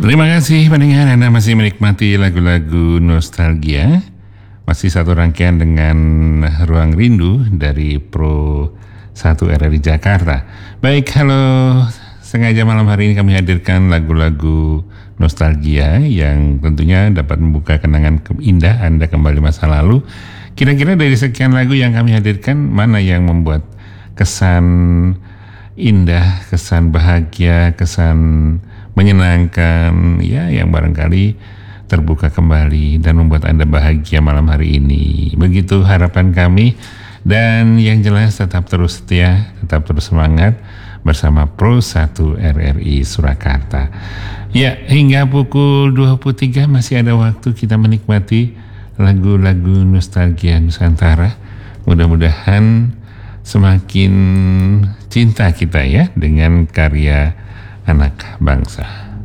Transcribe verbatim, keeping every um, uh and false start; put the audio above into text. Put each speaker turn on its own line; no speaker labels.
Terima kasih pendengar, Anda masih menikmati lagu-lagu nostalgia. Masih satu rangkaian dengan Ruang Rindu dari Pro satu R R I Jakarta. Baik, halo. Sengaja malam hari ini kami hadirkan lagu-lagu nostalgia yang tentunya dapat membuka kenangan indah Anda kembali masa lalu. Kira-kira dari sekian lagu yang kami hadirkan, mana yang membuat kesan indah, kesan bahagia, kesan menyenangkan, ya, yang barangkali terbuka kembali dan membuat Anda bahagia malam hari ini. Begitu harapan kami, dan yang jelas tetap terus setia, tetap terus semangat bersama Pro satu R R I Surakarta. Ya, hingga pukul dua puluh tiga masih ada waktu kita menikmati lagu-lagu nostalgia Nusantara. Mudah-mudahan semakin cinta kita ya dengan karya anak bangsa.